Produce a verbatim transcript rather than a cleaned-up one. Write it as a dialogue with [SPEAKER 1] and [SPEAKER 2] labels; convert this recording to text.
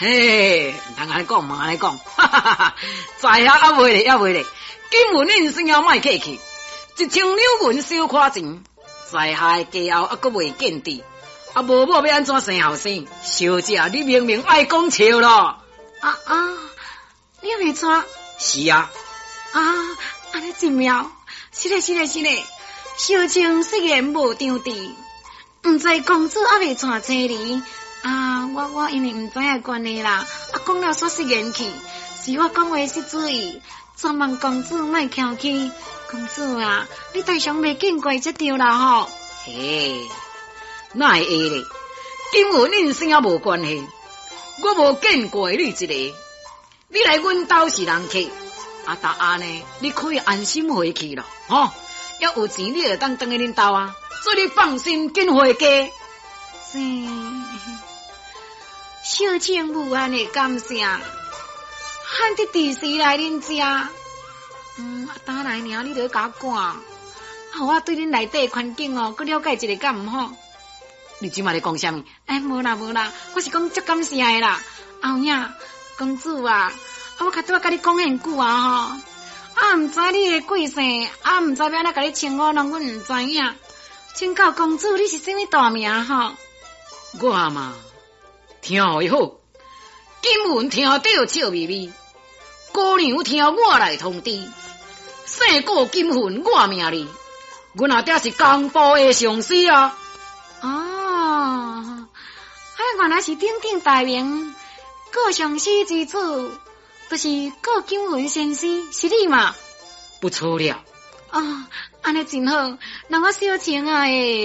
[SPEAKER 1] 嘿，唔通安尼讲，唔安尼讲，哈哈哈哈！在下还袂咧，还袂咧。今文恁先要卖客气，一千两银小花钱，在下家后还阁未见底，啊无某要安怎生后生？小姐，你明明爱讲笑咯！
[SPEAKER 2] 啊啊，你袂错。
[SPEAKER 1] 是啊。
[SPEAKER 2] 啊，安尼真妙。是嘞，是嘞，是嘞。小情虽然无张地，毋知公主还未娶妻离。啊，我我因为毋知影关系啦，啊讲了煞失言去，是我讲话失主意，专望公主莫客气。公主啊，你大上未见过这条啦吼。
[SPEAKER 1] 嘿，哪会会咧？因为恁生也无关系，我无见过你一个，你来阮兜是人客，啊答案呢，你可以安心回去了，吼、哦。要有钱，你就当当去恁兜啊，所以你放心，紧回家。
[SPEAKER 2] 是。小情无限的感谢，汉得第时来恁家，嗯，打来尔你就甲我赶，好我对恁内底环境哦，佮了解一下敢毋好？
[SPEAKER 1] 你即马咧讲啥物？
[SPEAKER 2] 哎，无啦无啦，我是讲足感谢的啦。后影公主啊，啊我较拄仔甲你讲很久啊吼，啊毋知你的贵姓，啊毋知要安怎甲你称呼，拢阮毋知影。请教公主，你是啥物大名吼？
[SPEAKER 1] 我嘛。听会好，金文听到笑眯眯，姑娘听我来通知，姓过金文我命哩，阮阿爹是江部的上司啊。
[SPEAKER 2] 哦，啊原来是鼎鼎大名，顾上司之子，就是顾金文先生，是你嘛？
[SPEAKER 1] 不错了。
[SPEAKER 2] 哦，安尼真好，让我小情啊诶。